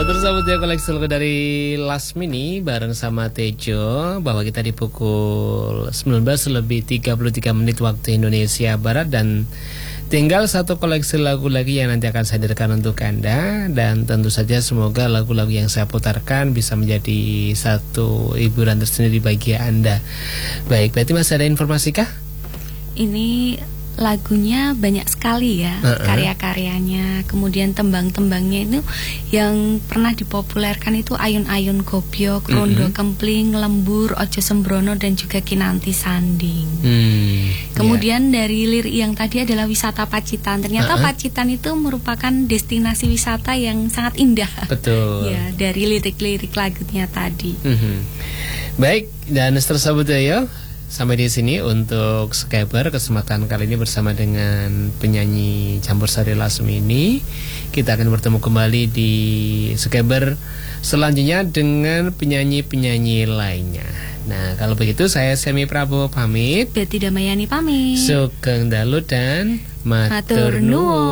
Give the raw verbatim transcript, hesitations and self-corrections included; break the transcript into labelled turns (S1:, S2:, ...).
S1: Terus sahabat ya, koleksi lagu dari Lasmini bareng sama Tejo, bahwa kita di pukul sembilan belas lebih tiga puluh tiga menit waktu Indonesia Barat, dan tinggal satu koleksi lagu lagi yang nanti akan saya hadirkan untuk Anda. Dan tentu saja semoga lagu-lagu yang saya putarkan bisa menjadi satu hiburan tersendiri bagi Anda. Baik, berarti masih ada informasi kah?
S2: Ini lagunya banyak sekali ya, uh-uh. karya-karyanya, kemudian tembang-tembangnya itu yang pernah dipopulerkan itu Ayun-ayun Gobyok, Rondo uh-uh. Kempling, Lembur, Ojo Sembrono, dan juga Kinanti Sanding. hmm, Kemudian yeah. dari lirik yang tadi adalah wisata Pacitan. Ternyata uh-uh. Pacitan itu merupakan destinasi wisata yang sangat indah.
S1: Betul.
S2: Ya, dari lirik-lirik lagunya tadi. uh-huh.
S1: Baik, dan tersebut ya, sampai di sini untuk Skyber kesempatan kali ini bersama dengan penyanyi Campursari Lasmini. Kita akan bertemu kembali di Skyber selanjutnya dengan penyanyi-penyanyi lainnya. Nah, kalau begitu saya Semi Prabowo pamit.
S2: Betty Damayani pamit.
S1: Sugeng Dalu dan Matur Nuwun.